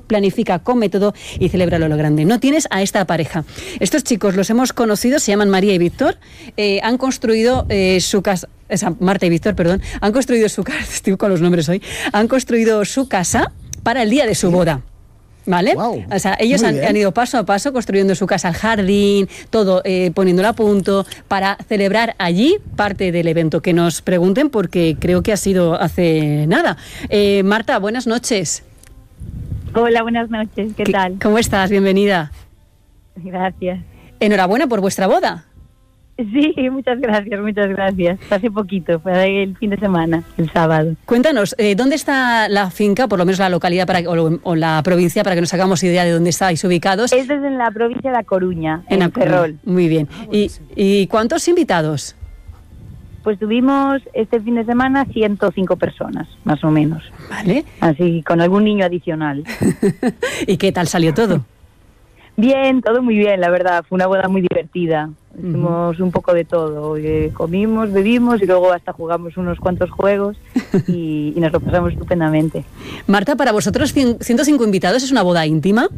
planifica con método y celébralo a lo grande. No tienes a esta pareja. Estos chicos los hemos conocido, se llaman María y Víctor, han construido su casa. Marta y Víctor, perdón, han construido su casa, estoy con los nombres hoy, han construido su casa para el día de su boda. ¿Vale? Wow, o sea, ellos han ido paso a paso construyendo su casa, el jardín, todo, poniéndolo a punto para celebrar allí parte del evento. Que nos pregunten porque creo que ha sido hace nada. Marta, buenas noches. Hola, buenas noches, ¿qué tal? ¿Cómo estás? Bienvenida. Gracias. Enhorabuena por vuestra boda. Sí, muchas gracias. Hace poquito, fue el fin de semana, el sábado. Cuéntanos, ¿dónde está la finca, por lo menos la localidad o la provincia, para que nos hagamos idea de dónde estáis ubicados? Esto es en la provincia de A Coruña, en Ferrol. Muy bien. ¿Y cuántos invitados? Pues tuvimos este fin de semana 105 personas, más o menos. Vale. Así, con algún niño adicional. ¿Y qué tal salió todo? Bien, todo muy bien, la verdad. Fue una boda muy divertida. Hicimos un poco de todo. Comimos, bebimos y luego hasta jugamos unos cuantos juegos y nos lo pasamos estupendamente. Marta, ¿para vosotros 105 invitados es una boda íntima?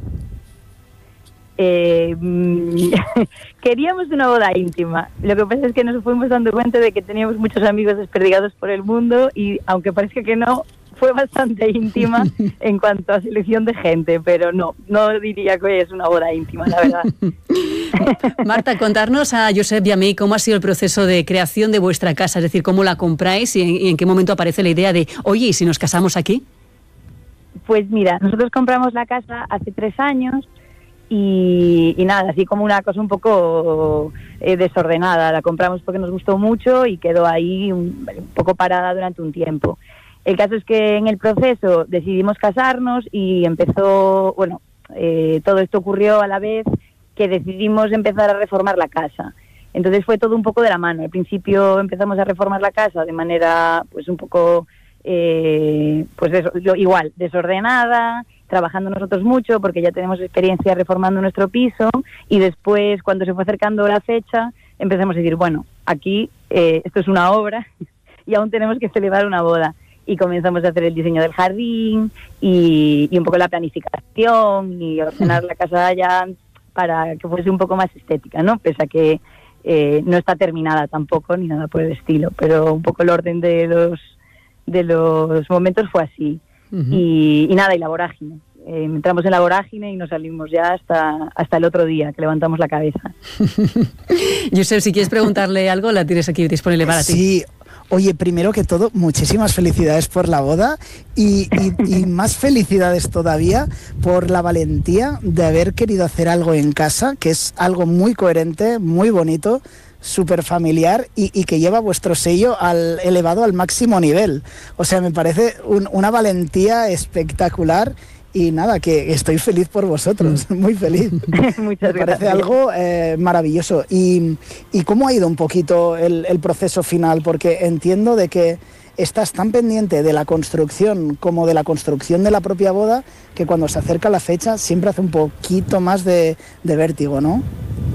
Queríamos una boda íntima. Lo que pasa es que nos fuimos dando cuenta de que teníamos muchos amigos desperdigados por el mundo y aunque parezca que no, fue bastante íntima en cuanto a selección de gente, pero no diría que es una boda íntima, la verdad. Marta, contarnos a Josep y a mí cómo ha sido el proceso de creación de vuestra casa, es decir, cómo la compráis y en qué momento aparece la idea de, oye, ¿y si nos casamos aquí? Pues mira, nosotros compramos la casa hace 3 años y nada, así como una cosa un poco desordenada. La compramos porque nos gustó mucho y quedó ahí un poco parada durante un tiempo. El caso es que en el proceso decidimos casarnos y empezó, todo esto ocurrió a la vez que decidimos empezar a reformar la casa. Entonces fue todo un poco de la mano. Al principio empezamos a reformar la casa de manera pues un poco, igual, desordenada, trabajando nosotros mucho porque ya tenemos experiencia reformando nuestro piso y después cuando se fue acercando la fecha empezamos a decir, bueno, aquí esto es una obra y aún tenemos que celebrar una boda. Y comenzamos a hacer el diseño del jardín y un poco la planificación y ordenar la casa ya para que fuese un poco más estética, ¿no? Pese a que no está terminada tampoco ni nada por el estilo, pero un poco el orden de los momentos fue así. Y nada, y la vorágine. Entramos en la vorágine y nos salimos ya hasta el otro día, que levantamos la cabeza. Josep, si quieres preguntarle algo, la tienes aquí disponible para ti. Sí. Oye, primero que todo, muchísimas felicidades por la boda y más felicidades todavía por la valentía de haber querido hacer algo en casa, que es algo muy coherente, muy bonito, súper familiar y que lleva vuestro sello elevado al máximo nivel. O sea, me parece una valentía espectacular. Y nada, que estoy feliz por vosotros, muy feliz. Muchas gracias. Me parece algo maravilloso. ¿Y cómo ha ido un poquito el proceso final? Porque entiendo de que estás tan pendiente de la construcción como de la construcción de la propia boda que cuando se acerca la fecha siempre hace un poquito más de vértigo, ¿no?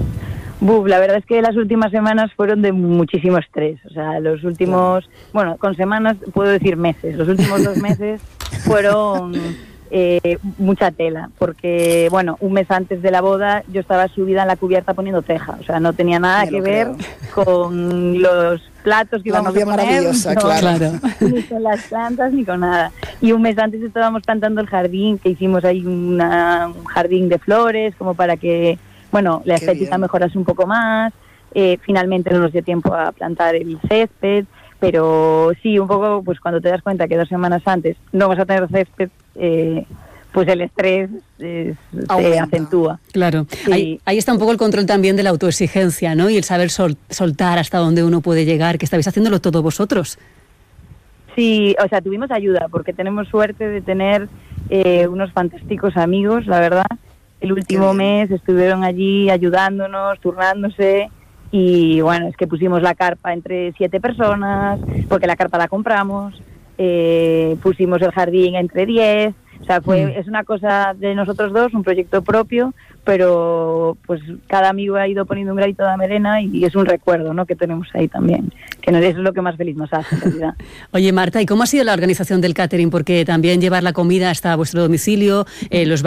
La verdad es que las últimas semanas fueron de muchísimo estrés. O sea, los últimos, con semanas puedo decir meses. Los últimos 2 meses fueron... mucha tela, porque un mes antes de la boda yo estaba subida en la cubierta poniendo teja, o sea, no tenía nada que ver con los platos que íbamos a poner, maravillosa, claro. Ni con las plantas ni con nada. Y un mes antes estábamos plantando el jardín, que hicimos ahí un jardín de flores, como para que, la estética mejorase un poco más. Finalmente no nos dio tiempo a plantar el césped, pero sí, un poco, pues cuando te das cuenta que 2 semanas antes no vas a tener césped, pues el estrés se acentúa. Claro, sí. ahí está un poco el control también de la autoexigencia, ¿no? Y el saber soltar hasta donde uno puede llegar, que estabais haciéndolo todo vosotros. Sí, o sea, tuvimos ayuda, porque tenemos suerte de tener unos fantásticos amigos, la verdad. El último mes estuvieron allí ayudándonos, turnándose. Y es que pusimos la carpa entre 7 personas, porque la carpa la compramos, pusimos el jardín entre 10, o sea, es una cosa de nosotros dos, un proyecto propio, pero pues cada amigo ha ido poniendo un granito de arena y es un recuerdo, ¿no?, que tenemos ahí también, que eso es lo que más feliz nos hace en realidad. Oye, Marta, ¿y cómo ha sido la organización del catering? Porque también llevar la comida hasta vuestro domicilio, los